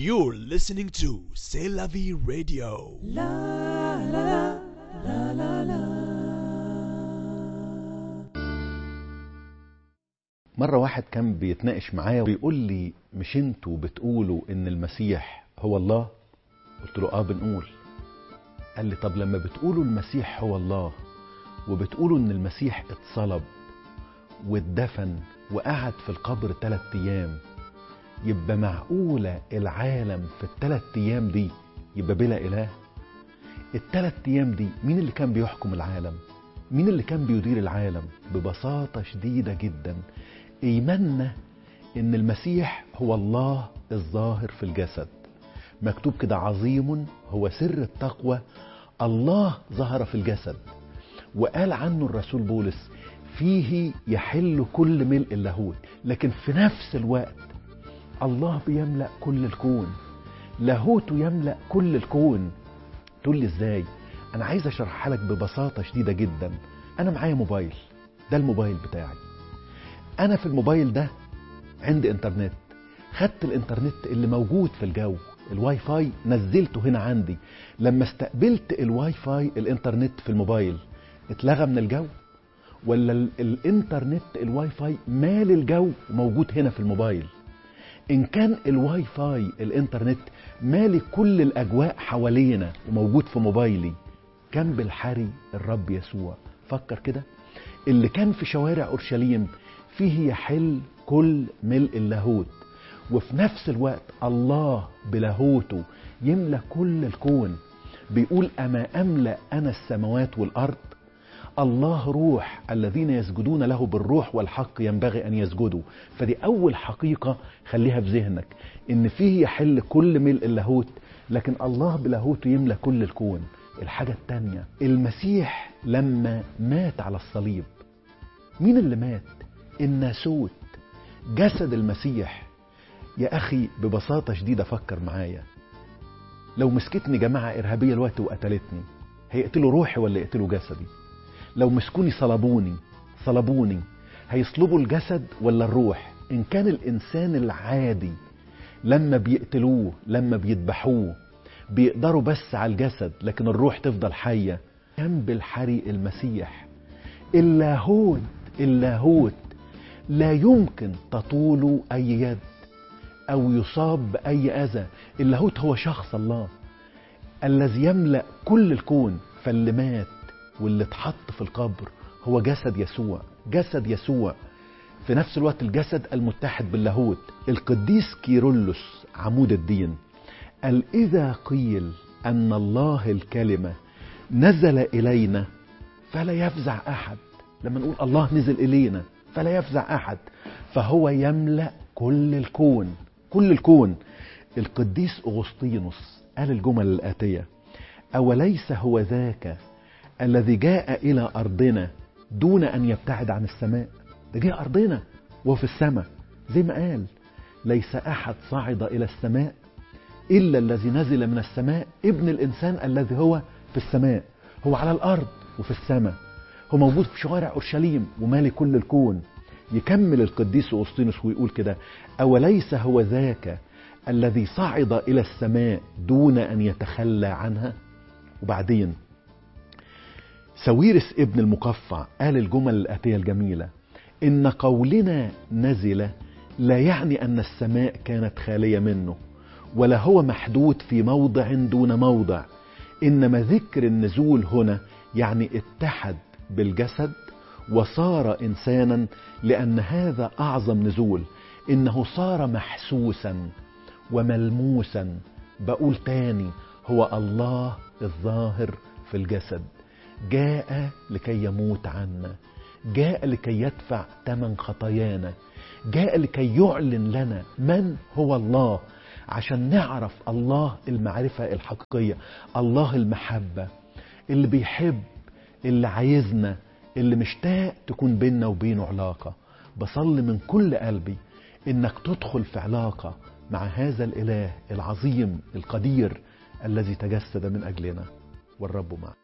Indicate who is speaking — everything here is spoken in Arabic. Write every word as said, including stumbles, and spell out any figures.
Speaker 1: You're listening to C'est la vie radio.
Speaker 2: La la la la la.
Speaker 3: مرة واحد كان بيتناقش معايا ويقول لي مش انتوا بتقولوا ان المسيح هو الله؟ قلت له اه بنقول. قال لي طب لما بتقولوا المسيح هو الله وبتقولوا ان المسيح اتصلب واتدفن وقعد في القبر ثلاث ايام، يبقى معقولة العالم في الثلاث ايام دي يبقى بلا اله؟ الثلاث ايام دي مين اللي كان بيحكم العالم؟ مين اللي كان بيدير العالم؟ ببساطة شديدة جدا ايماننا ان المسيح هو الله الظاهر في الجسد. مكتوب كده عظيم هو سر التقوى الله ظهر في الجسد، وقال عنه الرسول بولس فيه يحل كل ملء اللاهوت. لكن في نفس الوقت الله بيملأ كل الكون، لاهوته يملأ كل الكون. تقول لي ازاي؟ انا عايز اشرحها لك ببساطة شديدة جدا. انا معايا موبايل، ده الموبايل بتاعي. انا في الموبايل ده عندي انترنت، خدت الانترنت اللي موجود في الجو، الواي فاي نزلته هنا عندي. لما استقبلت الواي فاي الانترنت في الموبايل اتلغى من الجو، ولا ال- الانترنت الواي فاي مال الجو موجود هنا في الموبايل؟ ان كان الواي فاي الانترنت مالي كل الاجواء حوالينا وموجود في موبايلي، كان بالحري الرب يسوع. فكر كده، اللي كان في شوارع اورشليم فيه يحل كل ملء اللاهوت، وفي نفس الوقت الله بلاهوته يملأ كل الكون. بيقول أما أملأ أنا السماوات والأرض. الله روح، الذين يسجدون له بالروح والحق ينبغي أن يسجدوا. فدي أول حقيقة خليها في ذهنك، إن فيه يحل كل ملء اللاهوت، لكن الله بلاهوته يملأ كل الكون. الحاجة التانية، المسيح لما مات على الصليب، مين اللي مات؟ الناسوت، جسد المسيح. يا أخي ببساطة شديدة فكر معايا، لو مسكتني جماعة إرهابية الوقت وقتلتني، هيقتلوا روحي ولا يقتلوا جسدي؟ لو مسكوني صلبوني صلبوني هيصلبوا الجسد ولا الروح؟ إن كان الإنسان العادي لما بيقتلوه لما بيذبحوه بيقدروا بس على الجسد، لكن الروح تفضل حية، كان بالحري المسيح. اللاهوت اللاهوت لا يمكن تطول أي يد أو يصاب بأي أذى. اللاهوت هو شخص الله الذي يملأ كل الكون. فاللي مات واللي اتحط في القبر هو جسد يسوع، جسد يسوع في نفس الوقت الجسد المتحد باللاهوت. القديس كيرلس عمود الدين قال إذا قيل أن الله الكلمة نزل إلينا فلا يفزع أحد. لما نقول الله نزل إلينا فلا يفزع أحد، فهو يملأ كل الكون، كل الكون. القديس أغسطينوس قال الجمل الآتية: أوليس هو ذاك الذي جاء إلى أرضنا دون أن يبتعد عن السماء؟ ده جاء أرضنا وهو في السماء، زي ما قال ليس أحد صعد إلى السماء إلا الذي نزل من السماء، ابن الإنسان الذي هو في السماء. هو على الأرض وفي السماء، هو موجود في شوارع أورشليم ومالي كل الكون. يكمل القديس أغسطينوس ويقول كده: أوليس هو ذاك الذي صعد إلى السماء دون أن يتخلى عنها؟ وبعدين سويرس ابن المقفع قال الجمل الآتية الجميلة: إن قولنا نزل لا يعني أن السماء كانت خالية منه، ولا هو محدود في موضع دون موضع، إنما ذكر النزول هنا يعني اتحد بالجسد وصار إنسانا، لأن هذا أعظم نزول، إنه صار محسوسا وملموسا. بقول تاني، هو الله الظاهر في الجسد، جاء لكي يموت عنا، جاء لكي يدفع ثمن خطايانا، جاء لكي يعلن لنا من هو الله، عشان نعرف الله المعرفة الحقيقية، الله المحبة اللي بيحب، اللي عايزنا، اللي مشتاق تكون بيننا وبينه علاقة. بصلي من كل قلبي انك تدخل في علاقة مع هذا الإله العظيم القدير الذي تجسد من أجلنا، والرب معك.